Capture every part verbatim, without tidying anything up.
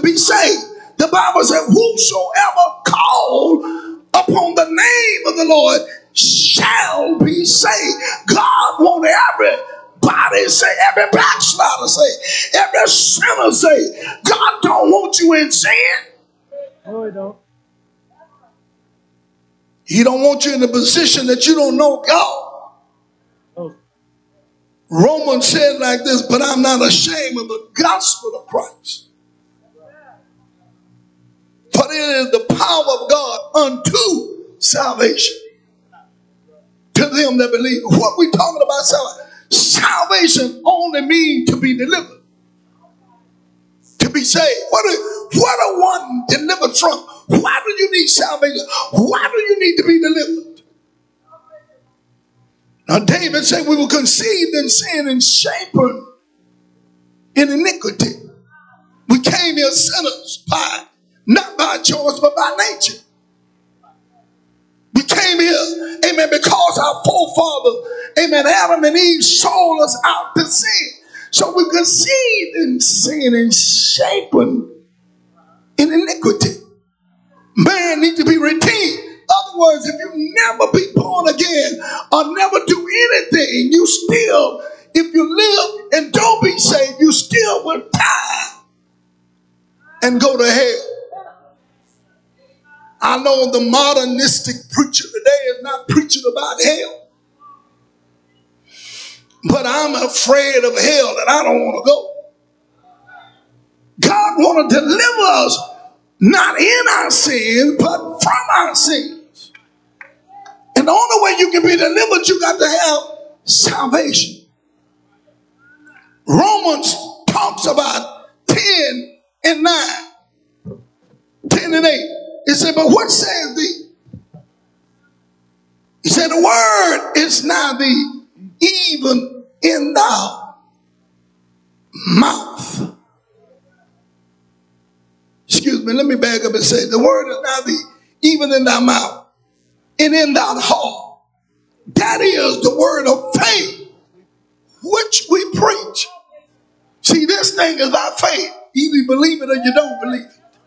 be saved. The Bible said, whosoever call upon the name of the Lord shall be saved. God wants everybody say, every backslider say, every sinner say. God don't want you in sin. No, he don't. He don't want you in a position that you don't know God. Oh. Romans said like this, but I'm not ashamed of the gospel of Christ. For it is the power of God unto salvation to them that believe. What we talking about salvation? Salvation only means to be delivered, to be saved. What are, what are one delivered from? Why do you need salvation? Why do you need to be delivered? Now David said we were conceived in sin and shapen in iniquity. We came here sinners by, not by choice, but by nature. We came here, amen, because our forefathers, amen, Adam and Eve sold us out to sin. So we conceived in sin and shapen in iniquity. Man needs to be redeemed. In other words, if you never be born again or never do anything, you still, if you live and don't be saved, you still will die and go to hell. I know the modernistic preacher today is not preaching about hell. But I'm afraid of hell and I don't want to go. God wants to deliver us not in our sins, but from our sins. And the only way you can be delivered, you got to have salvation. Romans talks about ten and nine. ten and eight. It said, but what says thee? He said, the word is now thee, even in thy mouth. Excuse me, let me back up and say, the word is now thee, even in thy mouth, and in thy heart. That is the word of faith, which we preach. See, this thing is by faith. Either you believe it or you don't believe it.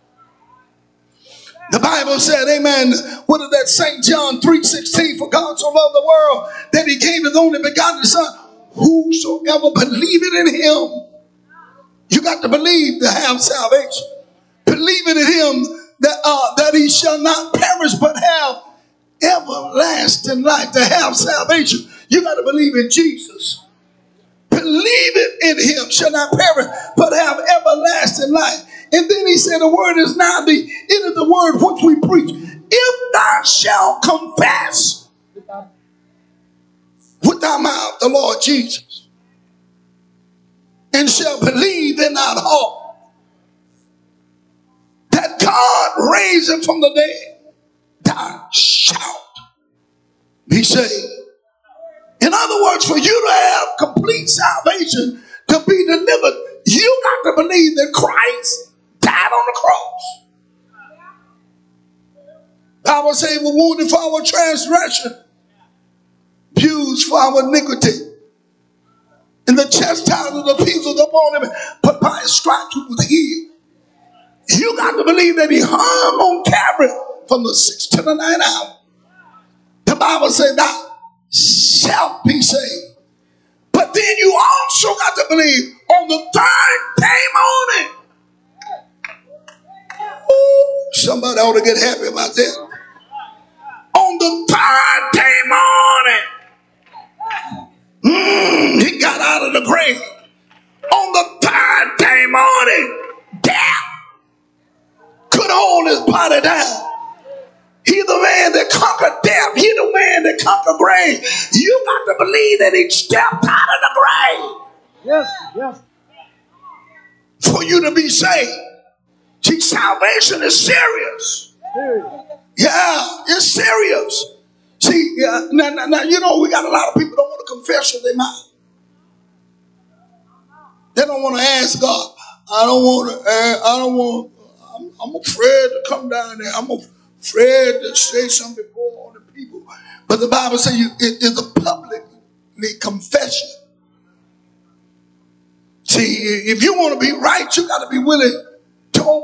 The Bible said, amen, what is that, Saint John three sixteen, for God so loved the world that he gave his only begotten son, whosoever believeth in him. You got to believe to have salvation. Believe in him that, uh, that he shall not perish but have everlasting life. To have salvation, you got to believe in Jesus. Believe it in him shall not perish but have everlasting life. And then he said, the word is now the, it is the word which we preach. If thou shalt confess with thy mouth the Lord Jesus, and shall believe in thy heart that God raised him from the dead, thou shalt be saved. In other words, for you to have complete salvation, to be delivered, you got to believe that Christ died on the cross. Bible says he was wounded for our transgression, bruised for our iniquity. And the chastisement of the peace was upon him, but by his stripes he was healed. You got to believe that he hung on Calvary from the sixth to the ninth hour. The Bible says thou shalt be saved. But then you also got to believe on the third day morning. Ooh, somebody ought to get happy about that. On the third day morning, mm, he got out of the grave. On the third day morning, death could hold his body down. He's the man that conquered death. He's the man that conquered grave. You got to believe that he stepped out of the grave. Yes, yes. For you to be saved. See, salvation is serious. Serious. Yeah, it's serious. See, yeah, now, now, now, you know, we got a lot of people don't want to confess with their mouth. They don't want to ask God. I don't want to, I don't want, I'm, I'm afraid to come down there. I'm afraid to say something before all the people. But the Bible says you, it is a public confession. See, if you want to be right, you got to be willing